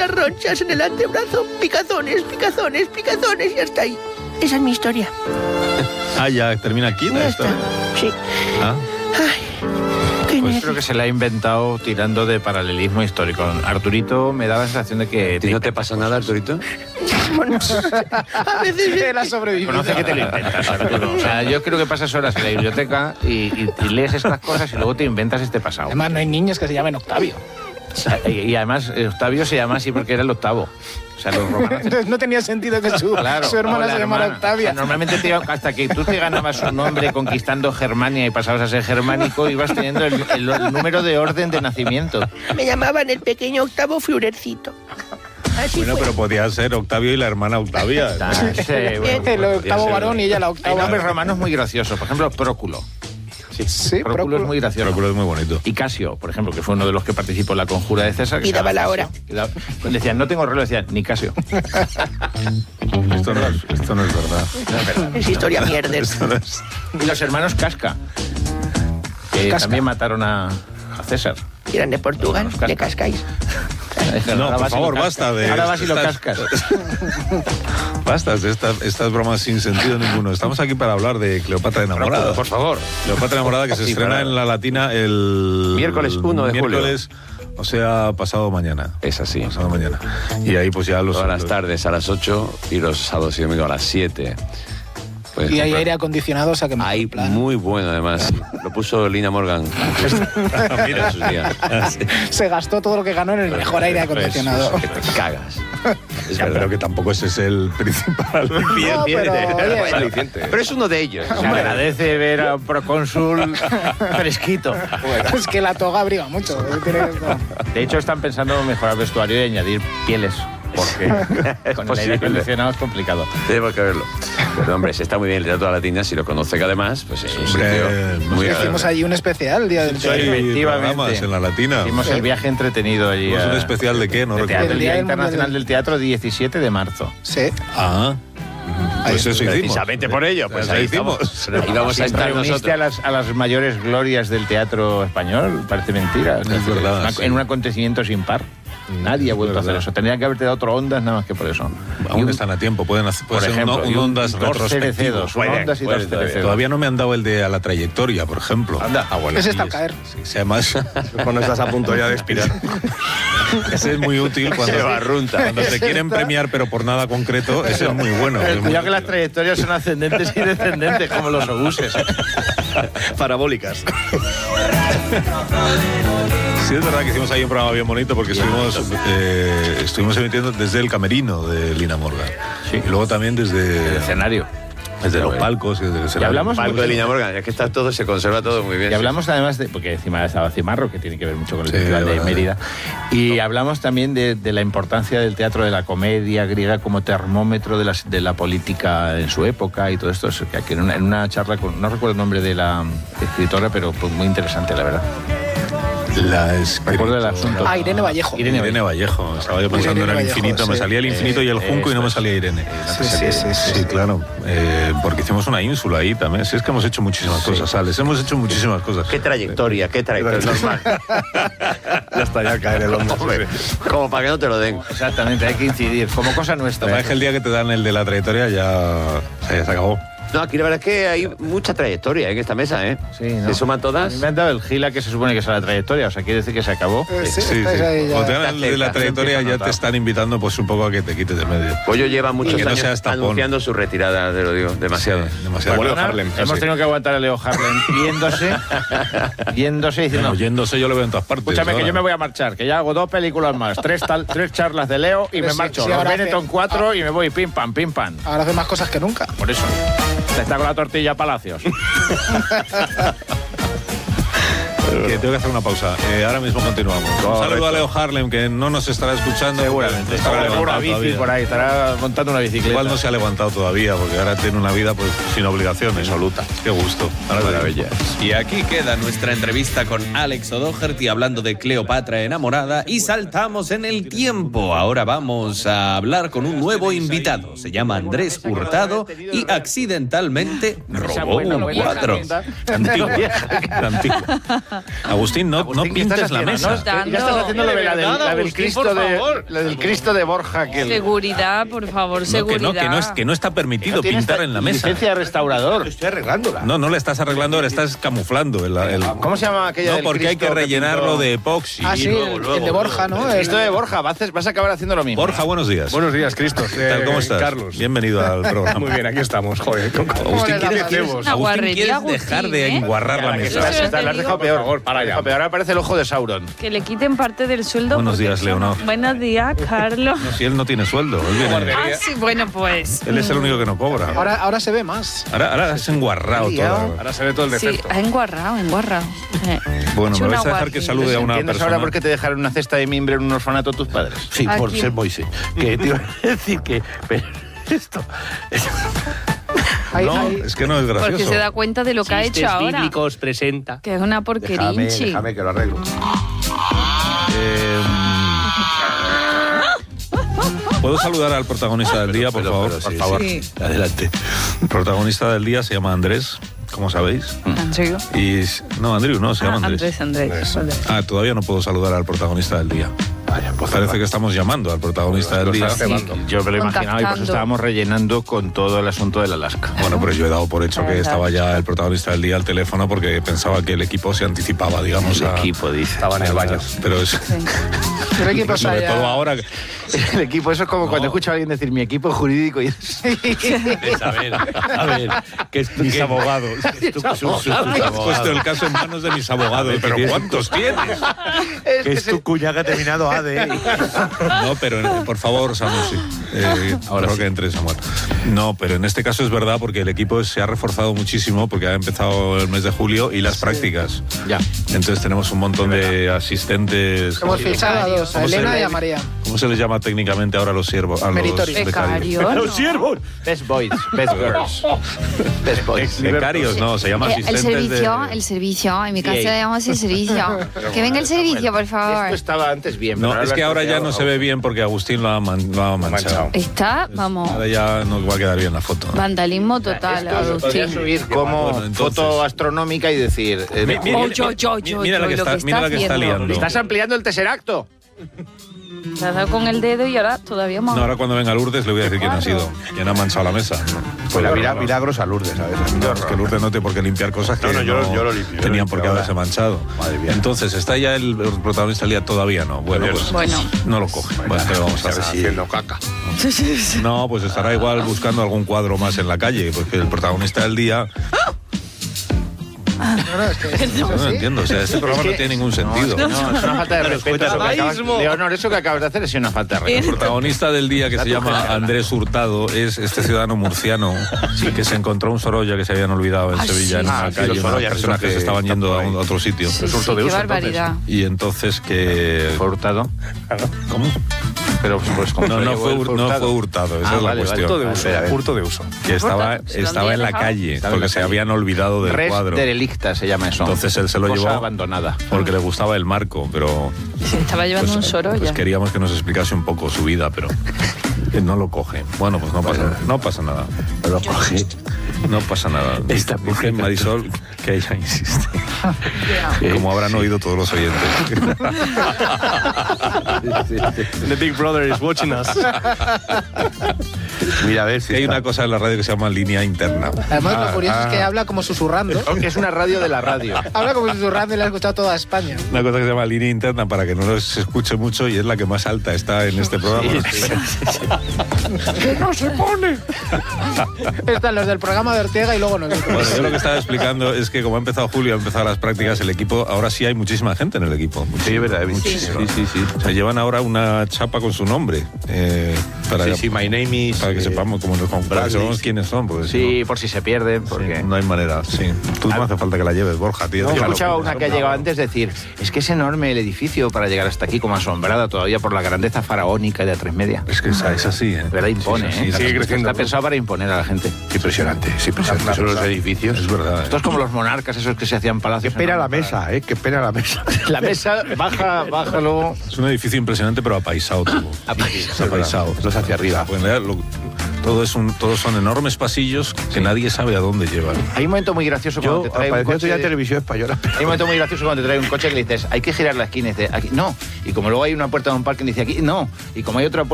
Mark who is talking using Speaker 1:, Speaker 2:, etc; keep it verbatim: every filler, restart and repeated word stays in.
Speaker 1: unas ronchas en el antebrazo, picazones, picazones, picazones, y hasta ahí. Esa es mi historia.
Speaker 2: Ah, ya termina aquí la
Speaker 1: Ya
Speaker 2: historia.
Speaker 1: está. Sí.
Speaker 2: Ah.
Speaker 1: Ay, qué
Speaker 3: Pues
Speaker 1: nervios.
Speaker 3: creo que se la ha inventado tirando de paralelismo histórico. Arturito me da la sensación de que...
Speaker 4: ¿Y no te pasa nada, Arturito?
Speaker 1: Bueno, a veces...
Speaker 5: Él ha sobrevivido.
Speaker 3: Conoce que te lo inventas, Arturo. O sea, yo creo que pasas horas en la biblioteca y, y- y lees estas cosas y luego te inventas este pasado.
Speaker 5: Además, no hay niños que se llamen Octavio.
Speaker 3: O sea, y, y además, eh, Octavio se llama así porque era el octavo. O sea, los romanos...
Speaker 5: Entonces no tenía sentido que su,
Speaker 3: Claro,
Speaker 5: su hermana
Speaker 3: o la
Speaker 5: se llamara
Speaker 3: hermana.
Speaker 5: Octavia.
Speaker 3: O sea, normalmente te iba- hasta que tú te ganabas un nombre conquistando Germania y pasabas a ser germánico, ibas teniendo el, el- el número de orden de nacimiento.
Speaker 1: Me llamaban el pequeño Octavo Flurercito. Así
Speaker 2: Bueno,
Speaker 1: fue.
Speaker 2: pero podía ser Octavio y la hermana Octavia.
Speaker 3: Ah, sí, bueno,
Speaker 5: El octavo
Speaker 2: ser.
Speaker 5: varón y ella la
Speaker 3: hay
Speaker 5: octava.
Speaker 3: nombres romanos muy graciosos. Por ejemplo, Próculo.
Speaker 5: Sí,
Speaker 3: Próculo
Speaker 5: Próculo.
Speaker 3: es muy gracioso.
Speaker 2: Próculo es muy bonito.
Speaker 3: Y Casio, por ejemplo, que fue uno de los que participó en la conjura de César. que
Speaker 1: Y
Speaker 3: se llama
Speaker 1: daba la
Speaker 3: Casio.
Speaker 1: hora.
Speaker 3: Y daba- Cuando decían, no tengo reloj, decían, ni Casio.
Speaker 2: Esto no es, esto no es verdad.
Speaker 1: Es historia mierder.
Speaker 2: Esto no es...
Speaker 3: Y los hermanos Casca, que
Speaker 5: Casca.
Speaker 3: también mataron a, a César.
Speaker 1: Si eran de Portugal,
Speaker 3: Los cascas.
Speaker 1: le cascáis.
Speaker 2: No,
Speaker 3: Ahora
Speaker 2: por
Speaker 3: vas y lo
Speaker 2: favor,
Speaker 3: cascas.
Speaker 2: basta de...
Speaker 3: Ahora vas y lo
Speaker 2: estas-
Speaker 3: cascas.
Speaker 2: Basta de estas, estas bromas sin sentido ninguno. Estamos aquí para hablar de Cleopatra enamorada.
Speaker 4: Por favor.
Speaker 2: Cleopatra enamorada, que se
Speaker 4: Sí,
Speaker 2: estrena
Speaker 4: para-
Speaker 2: en la Latina el...
Speaker 4: Miércoles uno de julio.
Speaker 2: Miércoles, o sea, pasado mañana.
Speaker 4: Es así.
Speaker 2: Pasado mañana. Y ahí pues ya los...
Speaker 4: Todas las
Speaker 2: los-
Speaker 4: tardes a las ocho y los sábados y domingos a las siete. Puedes
Speaker 5: Y hay
Speaker 4: comprar.
Speaker 5: aire acondicionado, o sea que me
Speaker 4: Hay muy bueno, además. Lo puso Lina Morgan. Mira sus días.
Speaker 5: Se gastó todo lo que ganó en el mejor aire acondicionado.
Speaker 4: Que te cagas. Es
Speaker 2: Ya,
Speaker 4: verdad.
Speaker 2: pero que tampoco ese es el principal.
Speaker 5: No, pero, oye,
Speaker 4: Pero es uno de ellos.
Speaker 3: Se agradece ver a un procónsul fresquito.
Speaker 5: es que la toga abriga mucho. Tiene que-
Speaker 3: De hecho, están pensando en mejorar el vestuario y añadir pieles. Porque con el aire
Speaker 4: posible.
Speaker 3: acondicionado es complicado.
Speaker 4: Tenemos que verlo. Pero, hombre, si está muy bien el Teatro de la Latina, si lo conoce que además, pues es un
Speaker 2: Hombre,
Speaker 4: sitio
Speaker 2: no
Speaker 4: muy
Speaker 2: sé,
Speaker 5: Hicimos
Speaker 4: agradable.
Speaker 5: allí un especial el día del
Speaker 3: Sí,
Speaker 2: Hay
Speaker 3: efectivamente.
Speaker 2: programas en la Latina.
Speaker 3: Hicimos el viaje entretenido allí.
Speaker 2: ¿Es un
Speaker 3: a-
Speaker 2: especial de qué? No
Speaker 3: de
Speaker 2: recuerdo.
Speaker 3: teatro, el
Speaker 5: El
Speaker 3: Día
Speaker 5: Día del
Speaker 3: Internacional
Speaker 5: Mundial
Speaker 3: del Teatro, diecisiete de marzo.
Speaker 5: Sí.
Speaker 2: Ah, pues eso hicimos.
Speaker 4: Precisamente por ello, pues
Speaker 2: Eso
Speaker 4: ahí
Speaker 2: hicimos.
Speaker 4: estamos. Ahí vamos a estar
Speaker 3: Reuniste
Speaker 4: nosotros.
Speaker 3: a las, a las mayores glorias del teatro español, parece mentira.
Speaker 2: Es verdad,
Speaker 3: Una-
Speaker 2: sí.
Speaker 3: En un acontecimiento sin par. Nadie ha vuelto a hacer
Speaker 2: verdad.
Speaker 3: eso. Tendrían que haberte dado otro Ondas nada más que por eso. Y
Speaker 2: Aún
Speaker 3: un-
Speaker 2: están a tiempo, pueden hacer
Speaker 3: por
Speaker 2: puede ser
Speaker 3: ejemplo,
Speaker 2: un,
Speaker 3: y
Speaker 2: un
Speaker 3: un
Speaker 2: Ondas
Speaker 3: dos
Speaker 2: retrospectivo.
Speaker 3: cerecedos, un
Speaker 4: Puede,
Speaker 3: Ondas y
Speaker 4: puede
Speaker 3: dos
Speaker 4: todavía.
Speaker 3: cerecedos.
Speaker 2: Todavía no me han dado el de a la trayectoria, por ejemplo.
Speaker 3: Anda.
Speaker 2: Ah, bueno.
Speaker 5: Ese está al
Speaker 2: y
Speaker 5: caer.
Speaker 2: Sí, sí, además,
Speaker 6: Cuando estás a punto ya de expirar.
Speaker 2: ese es muy útil cuando,
Speaker 4: Se barrunta.
Speaker 2: cuando te quieren premiar, pero por nada concreto. Ese es muy bueno. es muy
Speaker 3: Cuidado que las
Speaker 2: útil.
Speaker 3: trayectorias son ascendentes y descendentes, como los obuses.
Speaker 6: Parabólicas.
Speaker 2: Sí, es verdad que hicimos ahí un programa bien bonito porque estuvimos, eh, estuvimos emitiendo desde el camerino de Lina Morgan.
Speaker 3: Sí.
Speaker 2: Y luego también
Speaker 3: El
Speaker 2: desde,
Speaker 3: escenario.
Speaker 2: desde los palcos y desde el
Speaker 3: Y
Speaker 2: escenario.
Speaker 3: hablamos,
Speaker 4: Palco de Lina Morgan, es que está todo, se conserva todo muy bien.
Speaker 3: y hablamos además de, porque encima estaba Cimarro, que tiene que ver mucho con el
Speaker 2: Sí,
Speaker 3: Festival de
Speaker 2: verdad.
Speaker 3: Mérida, y hablamos también de, de la importancia del teatro de la comedia griega como termómetro de la, de la política en su época y todo esto. Es que aquí en una, en una charla, con, no recuerdo el nombre de la escritora, pero pues muy interesante, la verdad.
Speaker 2: La escritora-
Speaker 3: Recuerdo el asunto.
Speaker 5: Ah, Irene Vallejo.
Speaker 3: Irene
Speaker 2: Irene Vallejo. Estaba yo pensando
Speaker 5: Irene
Speaker 2: en el
Speaker 5: Vallejo,
Speaker 2: infinito. Me
Speaker 5: sí.
Speaker 2: salía el infinito y el junco y no me salía Irene.
Speaker 5: Sí, sí, sí, sí.
Speaker 2: Sí, claro. Eh, porque hicimos una ínsula ahí también. Sí, es que hemos hecho muchísimas cosas, Alex. Hemos hecho muchísimas cosas.
Speaker 4: Qué trayectoria, qué trayectoria. Es normal.
Speaker 6: Ya está, ya cae en el hondo.
Speaker 4: Hombre, como para que no te lo den.
Speaker 3: Exactamente, hay que incidir, como cosa
Speaker 2: La
Speaker 3: nuestra.
Speaker 2: verdad es que el día que te dan el de la trayectoria ya, ya se acabó.
Speaker 4: No, aquí la verdad es que hay mucha trayectoria en esta mesa, ¿eh?
Speaker 3: Sí, ¿no?
Speaker 4: Se suman
Speaker 3: A
Speaker 4: todas.
Speaker 3: mí me han dado el gila que se supone que es a la trayectoria, o sea, quiere decir que se acabó.
Speaker 5: Eh, sí,
Speaker 2: Sí, sí.
Speaker 5: estáis ahí ya.
Speaker 2: Cuando te dan el de la
Speaker 4: Está
Speaker 2: trayectoria
Speaker 3: cerca,
Speaker 2: ya te
Speaker 3: anotado.
Speaker 2: están invitando pues un poco a que te quites de medio.
Speaker 4: Pollo lleva muchos
Speaker 2: que no
Speaker 4: años
Speaker 2: seas tapón.
Speaker 4: anunciando su retirada, te lo digo, demasiado.
Speaker 2: Sí, demasiado.
Speaker 6: Bueno,
Speaker 3: Perdona,
Speaker 6: Harlem,
Speaker 3: hemos
Speaker 6: sí.
Speaker 3: tenido que aguantar a Leo Harlem viéndose, viéndose y diciendo,
Speaker 2: Bueno, yéndose yo lo veo en todas partes.
Speaker 3: escúchame que
Speaker 2: ahora.
Speaker 3: yo me voy a marchar, que ya hago dos películas más, tres, tal, tres charlas de Leo y
Speaker 5: Pero
Speaker 3: me
Speaker 5: sí,
Speaker 3: marcho.
Speaker 5: sí,
Speaker 3: Los
Speaker 5: ahora hace-
Speaker 3: Benetton cuatro y me voy pim pam, pim pam.
Speaker 5: Ahora hace más cosas que nunca.
Speaker 3: Por eso. Te está con la tortilla Palacios.
Speaker 2: Que tengo que hacer una pausa. Eh, ahora mismo continuamos. Un saludo a Leo Harlem, que no nos estará escuchando.
Speaker 3: Seguramente.
Speaker 2: Estará
Speaker 3: Estará con una
Speaker 2: levantado
Speaker 3: bici
Speaker 2: todavía.
Speaker 3: por ahí, estará montando una bicicleta.
Speaker 2: Igual no se ha levantado todavía, porque ahora tiene una vida pues sin obligaciones.
Speaker 4: Absoluta.
Speaker 2: Qué gusto. Ahora
Speaker 4: Maravilla.
Speaker 7: Y aquí queda nuestra entrevista con Alex O'Doherty hablando de Cleopatra enamorada y saltamos en el tiempo. Ahora vamos a hablar con un nuevo invitado. Se llama Andrés Hurtado y accidentalmente robó un cuadro.
Speaker 2: Antiguo. Antiguo. Agustín, no,
Speaker 3: Agustín,
Speaker 2: no
Speaker 3: ¿qué estás
Speaker 2: pintes la
Speaker 3: haciendo?
Speaker 2: mesa.
Speaker 3: No, ya estás haciendo lo de la del, la del
Speaker 8: Agustín,
Speaker 3: Cristo
Speaker 8: por
Speaker 3: de,
Speaker 8: favor.
Speaker 3: la del Cristo de Borja. Que el-
Speaker 9: Seguridad, por favor,
Speaker 2: No, que
Speaker 9: seguridad.
Speaker 2: no, que no, es, que no está permitido
Speaker 3: no tienes
Speaker 2: pintar en la mesa.
Speaker 3: licencia de restaurador.
Speaker 6: Estoy arreglándola.
Speaker 2: No, no le estás arreglando, le estás camuflando. El, el-
Speaker 3: ¿Cómo se llama aquella
Speaker 2: no,
Speaker 3: del
Speaker 2: porque hay que
Speaker 3: Cristo
Speaker 2: rellenarlo
Speaker 3: pintó?
Speaker 2: de epoxi.
Speaker 5: Ah, sí, el, el de Borja, ¿no?
Speaker 3: El
Speaker 5: El,
Speaker 3: Cristo de Borja, vas a, vas a acabar haciendo lo mismo.
Speaker 2: Borja, buenos días.
Speaker 6: Buenos días, Cristo.
Speaker 2: ¿Qué tal? ¿Cómo estás?
Speaker 6: Carlos.
Speaker 2: Bienvenido al programa.
Speaker 6: Muy bien, aquí estamos. Joder, con- con-
Speaker 2: Agustín,
Speaker 5: le
Speaker 2: ¿quieres,
Speaker 5: damos?
Speaker 2: ¿quieres-
Speaker 9: Una
Speaker 2: Agustín,
Speaker 9: guarrería,
Speaker 2: ¿quieres
Speaker 9: Agustín,
Speaker 2: dejar de
Speaker 9: ¿eh?
Speaker 2: enguarrar la
Speaker 3: Que
Speaker 2: mesa?
Speaker 3: estás-
Speaker 9: Eso
Speaker 3: estás-
Speaker 9: te
Speaker 3: la has dejado
Speaker 9: digo.
Speaker 3: peor.
Speaker 6: Por favor, para allá.
Speaker 3: Pero ahora parece el ojo de Sauron.
Speaker 9: Que le quiten parte del sueldo.
Speaker 2: Buenos
Speaker 9: porque
Speaker 2: días,
Speaker 9: eso-
Speaker 2: Leonor.
Speaker 9: Buenos días, Carlos.
Speaker 2: Si él no tiene sueldo, él, viene-
Speaker 9: Ah, sí, bueno, pues.
Speaker 2: él es el único que no cobra.
Speaker 5: ahora, ahora se ve más.
Speaker 2: Ahora, ahora has enguarrado todo.
Speaker 6: Ahora se ve todo el
Speaker 9: Sí,
Speaker 6: defecto.
Speaker 9: ha enguarrado, enguarrado. Eh.
Speaker 2: Bueno,
Speaker 9: Hecho
Speaker 2: me
Speaker 9: una
Speaker 2: vais a dejar que
Speaker 9: guarrería.
Speaker 2: salude a una
Speaker 3: ¿Entiendes
Speaker 2: persona.
Speaker 3: ahora por qué te dejaron una cesta de mimbre en un orfanato tus padres?
Speaker 1: Sí, por
Speaker 9: Aquí.
Speaker 1: ser Moisés. Que te iba a decir que... Pero esto...
Speaker 5: Hay-
Speaker 2: No,
Speaker 5: hay-
Speaker 2: es que no es gracioso.
Speaker 9: Porque se da cuenta de lo que ha
Speaker 1: Chistes
Speaker 9: hecho ahora.
Speaker 1: bíblicos presenta.
Speaker 9: Que es una
Speaker 1: Déjame,
Speaker 9: porquerinchi.
Speaker 1: déjame que lo arreglo.
Speaker 2: Eh, ¿Puedo saludar al protagonista del día, por
Speaker 1: Pero,
Speaker 2: favor?
Speaker 1: pero
Speaker 2: por
Speaker 1: sí,
Speaker 2: favor.
Speaker 9: Sí.
Speaker 1: Adelante.
Speaker 2: El protagonista del día se llama Andrés, como sabéis.
Speaker 9: Andrew.
Speaker 2: Y no, Andrew, no, se llama
Speaker 9: Ah,
Speaker 2: Andrés.
Speaker 9: Andrés, Andrés. Vale.
Speaker 2: Ah, todavía no puedo saludar al protagonista del día.
Speaker 1: Vaya, pues
Speaker 2: Parece que estamos llamando al protagonista del día.
Speaker 9: Sí.
Speaker 3: Yo me lo imaginaba y por
Speaker 9: Contactando.
Speaker 3: eso estábamos rellenando con todo el asunto del Alaska.
Speaker 2: Bueno, pero yo he dado por hecho que
Speaker 9: Verdad.
Speaker 2: estaba ya el protagonista del día al teléfono porque pensaba que el equipo se anticipaba, digamos,
Speaker 3: El
Speaker 2: a...
Speaker 3: equipo, dice.
Speaker 6: Estaba en el baño.
Speaker 2: Pero es...
Speaker 9: Sí.
Speaker 5: ¿Qué equipo
Speaker 2: Sobre
Speaker 5: hay?
Speaker 2: todo ahora...
Speaker 3: El equipo, eso es como cuando escucho a alguien decir mi equipo jurídico y es...
Speaker 1: A ver, a ver. Que es,
Speaker 2: Mis
Speaker 1: que-
Speaker 2: abogados.
Speaker 1: Tus- tus- tus- tus
Speaker 2: Has puesto el
Speaker 1: abogados.
Speaker 2: caso en manos de mis abogados. ¿Pero cuántos tienes?
Speaker 1: Que es tu cuña que ha terminado A D.
Speaker 2: No, pero eh, por favor, Samuel, sí. Eh,
Speaker 1: Ahora
Speaker 2: creo
Speaker 1: sí.
Speaker 2: que entre Samuel. No, pero en este caso es verdad porque el equipo se ha reforzado muchísimo porque ha empezado el mes de julio y las prácticas.
Speaker 3: Ya.
Speaker 2: Entonces tenemos un montón de asistentes.
Speaker 5: Hemos fichado a dos, a
Speaker 2: ¿Cómo se
Speaker 5: Elena
Speaker 2: le-
Speaker 5: y a María.
Speaker 2: ¿Cómo se les llama técnicamente ahora a los siervos? A los
Speaker 5: Meritorios.
Speaker 2: becarios.
Speaker 9: Becario.
Speaker 1: ¡Los siervos!
Speaker 3: Best boys, best girls. Best boys.
Speaker 2: Becarios, no, se llama
Speaker 10: Eh, el
Speaker 2: asistentes
Speaker 10: servicio,
Speaker 2: de...
Speaker 10: el servicio. En mi casa
Speaker 3: Sí.
Speaker 10: le llamamos el servicio. Que venga el servicio, por favor.
Speaker 3: Esto estaba antes bien.
Speaker 2: No,
Speaker 3: pero
Speaker 2: es que
Speaker 3: lo has
Speaker 2: ahora ya no
Speaker 3: troceado.
Speaker 2: se ve bien porque Agustín lo ha, man- lo ha manchado.
Speaker 9: Está, vamos,
Speaker 2: Ahora ya no va a quedar bien la foto.
Speaker 9: vandalismo total,
Speaker 3: Esto se podría
Speaker 9: Agustín.
Speaker 3: subir como
Speaker 2: Bueno, entonces-
Speaker 3: foto astronómica y decir... eh,
Speaker 2: Mi- mira,
Speaker 9: Oh,
Speaker 2: mira,
Speaker 9: yo, yo, yo,
Speaker 2: mira la
Speaker 9: yo,
Speaker 2: que
Speaker 9: lo
Speaker 2: está,
Speaker 9: que
Speaker 2: mira
Speaker 9: está
Speaker 2: la que está
Speaker 9: haciendo.
Speaker 2: liando.
Speaker 3: Estás ampliando el tesseracto.
Speaker 9: Se ha dado con el dedo y ahora todavía más.
Speaker 2: No, ahora cuando venga Lourdes le voy a decir quién ha sido, quién ha manchado la mesa.
Speaker 1: Pues la mira,
Speaker 2: no,
Speaker 1: milagros a Lourdes, ¿sabes?
Speaker 2: no, es que Lourdes no tiene por qué limpiar cosas que
Speaker 1: No, no, yo lo- yo lo limpio, yo
Speaker 2: tenían
Speaker 1: lo
Speaker 2: por qué
Speaker 1: limpio
Speaker 2: haberse
Speaker 1: ahora.
Speaker 2: manchado.
Speaker 1: Madre mía.
Speaker 2: Entonces, ¿está ya el protagonista del día? Todavía no. Bueno, pues
Speaker 9: Bueno.
Speaker 2: no lo coge. Bueno, ¿qué vamos a hacer?
Speaker 1: Haciendo caca.
Speaker 2: No, pues estará igual buscando algún cuadro más en la calle, porque el protagonista del día...
Speaker 5: No, no, es que es
Speaker 2: Yo no
Speaker 5: así.
Speaker 2: entiendo, o sea, este programa no, tiene ningún sentido.
Speaker 3: No, es una falta de respeto. Eso que acabas,
Speaker 8: Dadaísmo.
Speaker 3: Leonor, eso que acabas de hacer es una falta de respeto.
Speaker 2: El protagonista del día, que se llama Andrés Hurtado, es este ciudadano murciano que se encontró un Sorolla que se habían olvidado en
Speaker 9: Ah,
Speaker 2: Sevilla,
Speaker 9: sí.
Speaker 2: en una
Speaker 1: Ah, sí,
Speaker 2: calle,
Speaker 1: los
Speaker 2: unas
Speaker 1: Sorollas,
Speaker 2: personas
Speaker 1: esos
Speaker 2: que se
Speaker 1: que
Speaker 2: estaban
Speaker 1: están
Speaker 2: yendo
Speaker 1: por
Speaker 2: a,
Speaker 1: ahí.
Speaker 2: un- a otro sitio.
Speaker 9: Sí,
Speaker 1: Es
Speaker 9: sí,
Speaker 1: hurto de
Speaker 9: qué
Speaker 1: uso,
Speaker 9: barbaridad.
Speaker 2: Y entonces que...
Speaker 3: ¿Fue hurtado?
Speaker 2: ¿Cómo?
Speaker 3: Pero pues como
Speaker 2: No,
Speaker 3: se
Speaker 2: no
Speaker 3: llevó
Speaker 2: fue,
Speaker 3: el
Speaker 2: hur- no
Speaker 3: hurtado.
Speaker 2: fue hurtado, esa
Speaker 3: Ah,
Speaker 2: es la
Speaker 3: vale, vale.
Speaker 2: cuestión.
Speaker 6: Hurto de uso.
Speaker 3: A ver, a ver.
Speaker 6: Hurto de uso.
Speaker 2: Que estaba,
Speaker 9: ¿Dónde
Speaker 2: estaba en la
Speaker 9: dejaba?
Speaker 2: calle,
Speaker 3: Estaba en
Speaker 2: porque
Speaker 3: la
Speaker 2: se
Speaker 3: calle.
Speaker 2: habían olvidado del
Speaker 3: Res
Speaker 2: cuadro.
Speaker 3: derelicta se llama eso.
Speaker 2: Entonces él se lo
Speaker 3: Cosa
Speaker 2: llevó
Speaker 3: abandonada.
Speaker 2: porque le gustaba el marco, pero...
Speaker 9: Se estaba llevando
Speaker 2: pues,
Speaker 9: un Sorolla.
Speaker 2: pues queríamos que nos explicase un poco su vida, pero que no lo coge. Bueno, pues no pasa, no pasa nada.
Speaker 1: No lo coge.
Speaker 2: No pasa nada.
Speaker 1: Esta
Speaker 2: Dice
Speaker 1: mujer-
Speaker 2: Marisol que ella insiste. Como habrán oído todos los oyentes.
Speaker 6: The Big Brother is watching us.
Speaker 1: Mira, a ver si
Speaker 2: Que hay
Speaker 1: está-
Speaker 2: una cosa en la radio que se llama línea interna.
Speaker 5: Además, lo curioso es que habla como susurrando.
Speaker 3: Que es una radio de la radio.
Speaker 5: Habla como susurrando y le ha escuchado toda España.
Speaker 2: Una cosa que se llama línea interna para que no se escuche mucho y es la que más alta está en este programa.
Speaker 5: ¡Que no se pone! Están los del programa de Ortega y luego nosotros.
Speaker 2: Bueno, yo lo que estaba explicando es que como ha empezado Julio, ha empezado las prácticas, el equipo, ahora sí hay muchísima gente en el equipo.
Speaker 1: Sí, es verdad.
Speaker 2: Sí,
Speaker 1: Sí,
Speaker 2: sí, sí. O sea, llevan ahora una chapa con su nombre. eh, para,
Speaker 1: sí, sí, my name is...
Speaker 2: para que
Speaker 1: eh,
Speaker 2: sepamos, como, como- para que
Speaker 1: Bradley.
Speaker 2: sepamos quiénes son. Porque si
Speaker 3: Sí,
Speaker 2: no-
Speaker 3: por si se pierden,
Speaker 2: sí,
Speaker 3: porque...
Speaker 2: no hay manera. Sí. Tú no hace falta que la lleves, Borja, tío.
Speaker 3: Yo he
Speaker 2: déjalo.
Speaker 3: escuchado a una que ha llegado antes decir, es que es enorme el edificio para llegar hasta aquí, como asombrada todavía por la grandeza faraónica de A tres Media.
Speaker 2: Es que esa- es así, ¿eh?
Speaker 3: ¿Verdad? Impone,
Speaker 2: Sí, sí,
Speaker 3: ¿eh?
Speaker 2: sí,
Speaker 6: sigue creciendo.
Speaker 3: Está pensado para imponer a la gente.
Speaker 1: Impresionante, sí, impresionante. Son los edificios.
Speaker 2: Es verdad.
Speaker 3: Esto
Speaker 2: ¿eh?
Speaker 3: es como los monarcas esos que se hacían palacios.
Speaker 1: Qué pena la
Speaker 3: enormes
Speaker 1: mesa, ¿eh? Qué pena la mesa.
Speaker 3: para- La mesa, baja, bájalo.
Speaker 2: Es un edificio impresionante, pero apaisado todo.
Speaker 3: Apaisado.
Speaker 2: Es apaisado.
Speaker 1: Los hacia arriba.
Speaker 2: Pues en realidad, lo- Todo es un, todos son enormes pasillos que nadie sabe a dónde llevan.
Speaker 3: Hay un momento muy gracioso cuando
Speaker 8: Yo
Speaker 3: te trae un
Speaker 8: apareció
Speaker 3: coche...
Speaker 8: ya televisión española.
Speaker 3: Hay un momento muy gracioso cuando te trae un coche que le dices, hay que girar la esquina y dices, aquí, no. Y como luego hay una puerta de un parque y dice, aquí, no. Y como hay otra puerta